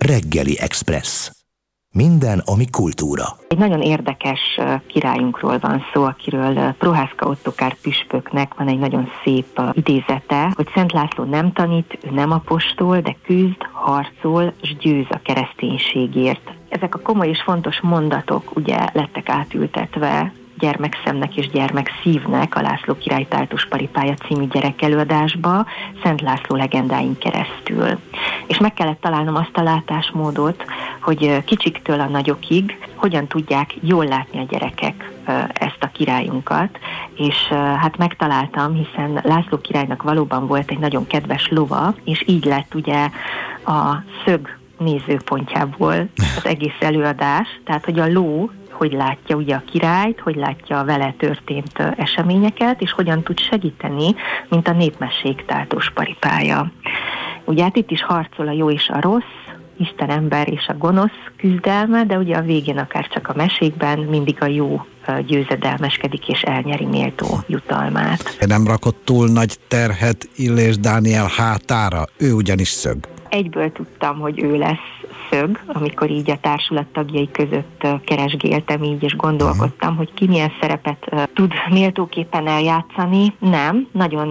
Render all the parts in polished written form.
Reggeli Express. Minden, ami kultúra. Egy nagyon érdekes királyunkról van szó, akiről Prohászka Ottokár püspöknek van egy nagyon szép idézete, hogy Szent László nem tanít, ő nem apostol, de küzd, harcol, és győz a kereszténységért. Ezek a komoly és fontos mondatok ugye lettek átültetve Gyermekszemnek és Gyermekszívnek a László király Táltos paripája című gyerekelőadásba Szent László legendáin keresztül. És meg kellett találnom azt a látásmódot, hogy kicsiktől a nagyokig hogyan tudják jól látni a gyerekek ezt a királyunkat, és hát megtaláltam, hiszen László királynak valóban volt egy nagyon kedves lova, és így lett ugye a szög nézőpontjából az egész előadás, tehát hogy a ló hogy látja ugye a királyt, hogy látja a vele történt eseményeket, és hogyan tud segíteni, mint a népmesék Táltos paripája. Ugye hát itt is harcol a jó és a rossz, Isten ember és a gonosz küzdelme, de ugye a végén akár csak a mesékben mindig a jó győzedelmeskedik és elnyeri méltó jutalmát. Nem rakott túl nagy terhet Illés Dániel hátára, ő ugyanis szög. Egyből tudtam, hogy ő lesz szög, amikor így a társulat tagjai között keresgéltem így, és gondolkodtam, hogy ki milyen szerepet tud méltóképpen eljátszani. Nem,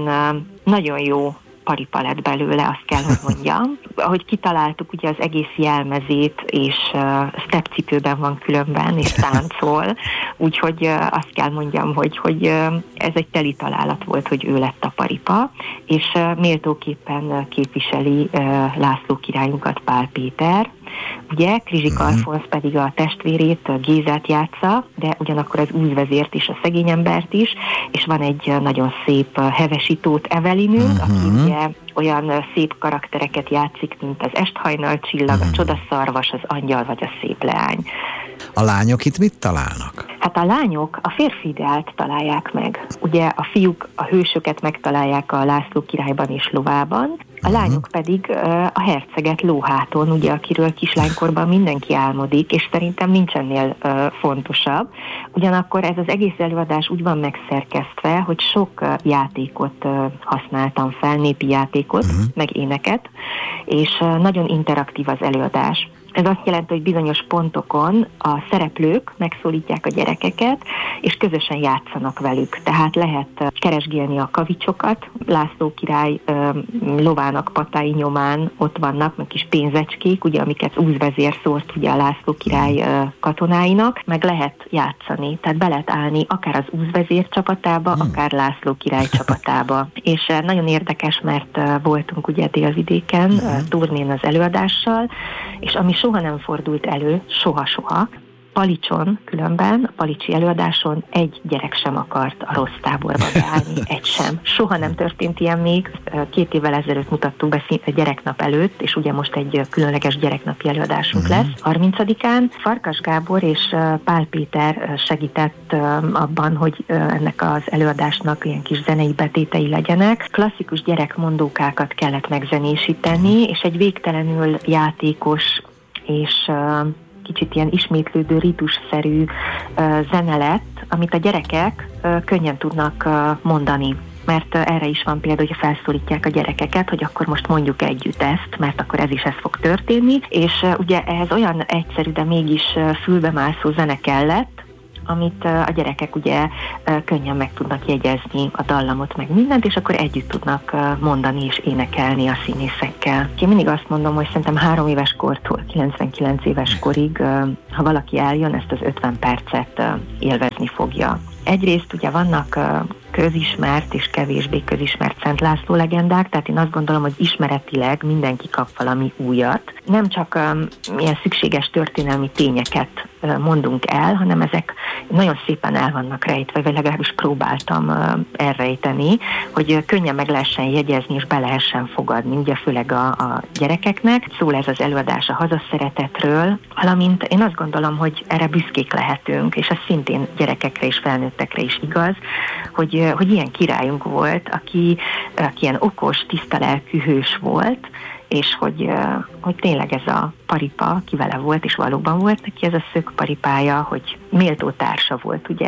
nagyon jó paripa lett belőle, azt kell, hogy mondjam. Ahogy kitaláltuk ugye az egész jelmezét, és steppcipőben van különben, és táncol, úgyhogy azt kell mondjam, hogy ez egy teli találat volt, hogy ő lett a paripa, és méltóképpen képviseli László királyunkat Pál Péter. Ugye, Krizsik Alfonsz pedig a testvérét, Gézát játsza, de ugyanakkor az újvezért is, a szegény embert is, és van egy nagyon szép Hevesi-Tóth Evelinünk, aki ugye olyan szép karaktereket játszik, mint az Esthajnal csillag, a Csodaszarvas, az Angyal vagy a Szép leány. A lányok itt mit találnak? Hát a lányok a férfi ideált találják meg. Ugye a fiúk a hősöket megtalálják a László királyban és lovában, a lányok pedig a herceget lóháton, ugye, akiről kislánykorban mindenki álmodik, és szerintem nincs ennél fontosabb. Ugyanakkor ez az egész előadás úgy van megszerkesztve, hogy sok játékot használtam fel, népi játékot, meg éneket, és nagyon interaktív az előadás. Ez azt jelenti, hogy bizonyos pontokon a szereplők megszólítják a gyerekeket, és közösen játszanak velük. Tehát lehet keresgélni a kavicsokat, László király lovának patái nyomán ott vannak, meg kis pénzecskék, ugye, amiket úzvezér szórt ugye a László király katonáinak, meg lehet játszani, tehát be lehet állni akár az úzvezér csapatába, akár László király csapatába. És nagyon érdekes, mert voltunk ugye délvidéken, turnén az előadással, és ami soha nem fordult elő, soha-soha. Palicson különben, a palicsi előadáson egy gyerek sem akart a rossz táborba beállni, egy sem. Soha nem történt ilyen még. 2 évvel ezelőtt mutattuk be a gyereknap előtt, és ugye most egy különleges gyereknapi előadásunk lesz. 30-án Farkas Gábor és Pál Péter segített abban, hogy ennek az előadásnak ilyen kis zenei betétei legyenek. Klasszikus gyerekmondókákat kellett megzenésíteni, és egy végtelenül játékos és kicsit ilyen ismétlődő, ritusszerű zene lett, amit a gyerekek könnyen tudnak mondani. Mert erre is van példa, hogy felszólítják a gyerekeket, hogy akkor most mondjuk együtt ezt, mert akkor ez fog történni, és ugye ehhez olyan egyszerű, de mégis fülbemászó zene kellett, amit a gyerekek ugye könnyen meg tudnak jegyezni a dallamot, meg mindent, és akkor együtt tudnak mondani és énekelni a színészekkel. Én mindig azt mondom, hogy szerintem 3 éves kortól 99 éves korig, ha valaki eljön, ezt az 50 percet élvezni fogja. Egyrészt ugye vannak közismert és kevésbé közismert Szent László legendák, tehát én azt gondolom, hogy ismeretileg mindenki kap valami újat. Nem csak ilyen szükséges történelmi tényeket mondunk el, hanem ezek nagyon szépen el vannak rejtve, vagy legalábbis próbáltam elrejteni, hogy könnyen meg lehessen jegyezni és be lehessen fogadni, ugye főleg a gyerekeknek. Szól ez az előadás a hazaszeretetről, valamint én azt gondolom, hogy erre büszkék lehetünk, és ez szintén gyerekekre és felnőttekre is igaz, hogy ilyen királyunk volt, aki ilyen okos, tisztalelkű hős volt, és hogy tényleg ez a paripa, aki vele volt, és valóban volt neki ez a szögparipája, hogy méltó társa volt ugye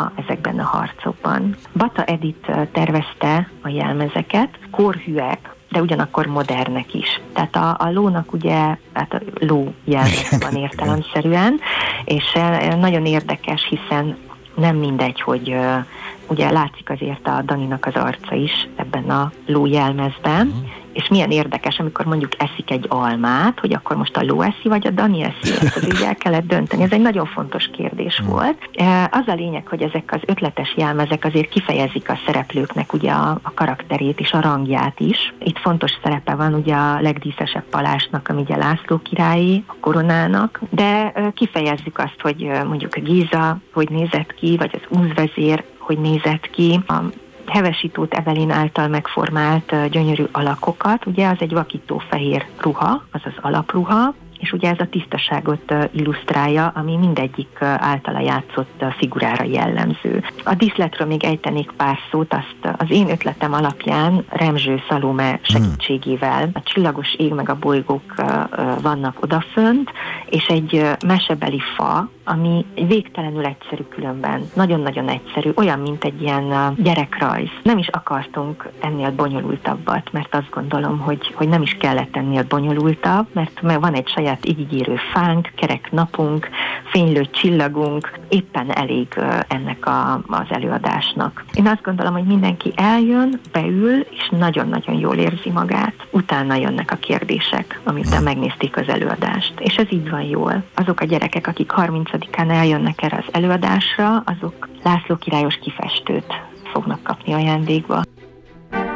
ezekben a harcokban. Bata Edith tervezte a jelmezeket, korhűek, de ugyanakkor modernek is. Tehát a lónak ugye, hát a ló jelmez van értelemszerűen, és nagyon érdekes, hiszen nem mindegy, hogy ugye látszik azért a Daninak az arca is ebben a ló jelmezben, és milyen érdekes, amikor mondjuk eszik egy almát, hogy akkor most a ló eszi, vagy a Dani eszi, ezt azért el kellett dönteni. Ez egy nagyon fontos kérdés volt. Az a lényeg, hogy ezek az ötletes jelmezek azért kifejezik a szereplőknek ugye a karakterét és a rangját is. Itt fontos szerepe van ugye a legdíszesebb palásnak, ami ugye László királyi, a koronának, de kifejezzük azt, hogy mondjuk a Géza hogy nézett ki, vagy az úzvezér hogy nézett ki, a Hevesi Tóth Evelyn által megformált gyönyörű alakokat, ugye az egy vakító fehér ruha, az az alapruha, és ugye ez a tisztaságot illusztrálja, ami mindegyik általa játszott figurára jellemző. A díszletről még ejtenék pár szót, azt az én ötletem alapján Remzső Szalóme segítségével a csillagos ég meg a bolygók vannak odafönt, és egy mesebeli fa, ami végtelenül egyszerű különben, nagyon-nagyon egyszerű, olyan, mint egy ilyen gyerekrajz. Nem is akartunk ennél bonyolultabbat, mert azt gondolom, hogy nem is kellett ennél bonyolultabb, mert van egy saját ígérő fánk, kerek napunk, fénylő csillagunk, éppen elég ennek az előadásnak. Én azt gondolom, hogy mindenki eljön, beül, és nagyon-nagyon jól érzi magát. Utána jönnek a kérdések, amiután megnézték az előadást. És ez így van jól. Azok a gyerekek, akik 30-án eljönnek erre az előadásra, azok László királyos kifestőt fognak kapni ajándékba.